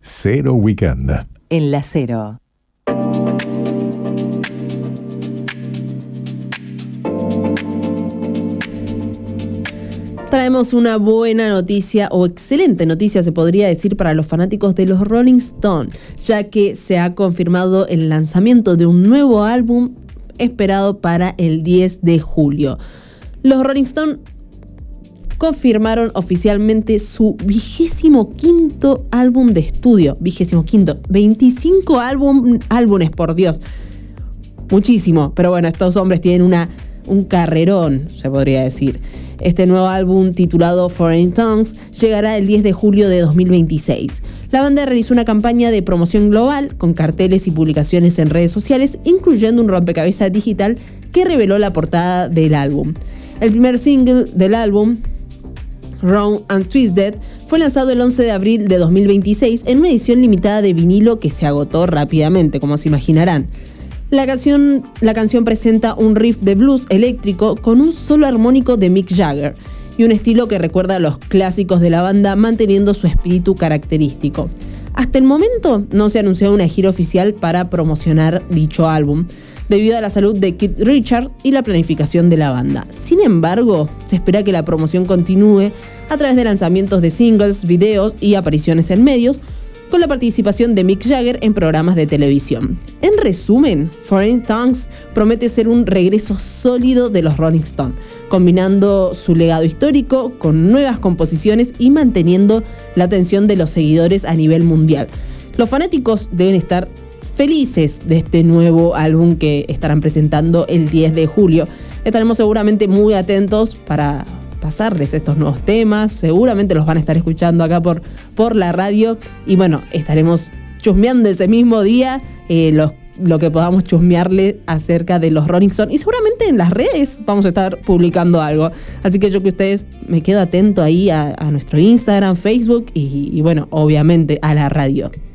Cero Weekend. En la Cero. Traemos una buena noticia, o excelente noticia se podría decir, para los fanáticos de los Rolling Stones, ya que se ha confirmado el lanzamiento de un nuevo álbum esperado para el 10 de julio. Los Rolling Stones confirmaron oficialmente su 25º álbum de estudio. 25º. 25 álbumes, por Dios. Muchísimo. Pero bueno, estos hombres tienen un carrerón, se podría decir. Este nuevo álbum, titulado Foreign Tongues, llegará el 10 de julio de 2026. La banda realizó una campaña de promoción global con carteles y publicaciones en redes sociales, incluyendo un rompecabezas digital que reveló la portada del álbum. El primer single del álbum, Round and Twisted, fue lanzado el 11 de abril de 2026 en una edición limitada de vinilo que se agotó rápidamente, como se imaginarán. La canción presenta un riff de blues eléctrico con un solo armónico de Mick Jagger y un estilo que recuerda a los clásicos de la banda, manteniendo su espíritu característico. Hasta el momento no se anunció una gira oficial para promocionar dicho álbum, debido a la salud de Keith Richards y la planificación de la banda. Sin embargo, se espera que la promoción continúe a través de lanzamientos de singles, videos y apariciones en medios, con la participación de Mick Jagger en programas de televisión. En resumen, Foreign Tongues promete ser un regreso sólido de los Rolling Stones, combinando su legado histórico con nuevas composiciones y manteniendo la atención de los seguidores a nivel mundial. Los fanáticos deben estar felices de este nuevo álbum que estarán presentando el 10 de julio. Estaremos seguramente muy atentos para pasarles estos nuevos temas. Seguramente los van a estar escuchando acá por la radio. Y bueno, estaremos chusmeando ese mismo día lo que podamos chusmearle acerca de los Rolling Stones. Y seguramente en las redes vamos a estar publicando algo. Así que yo que ustedes me quedo atento ahí a nuestro Instagram, Facebook y bueno, obviamente a la radio.